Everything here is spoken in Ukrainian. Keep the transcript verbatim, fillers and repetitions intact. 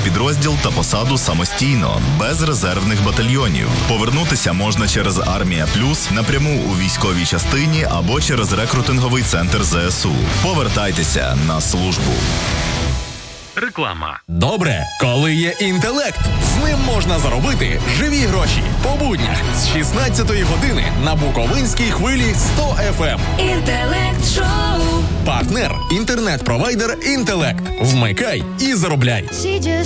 підрозділ та посаду самостійно, без резервних батальйонів. Повернутися можна через Армія Плюс, напряму у військовій частині або через рекрутинговий центр ЗСУ. Повертайтеся на службу. Реклама. Добре, коли є інтелект. З ним можна заробити живі гроші. По буднях з шістнадцятої години на Буковинській хвилі сто еф ем. Інтелект-шоу. Партнер – інтернет-провайдер «Інтелект». Вмикай і заробляй.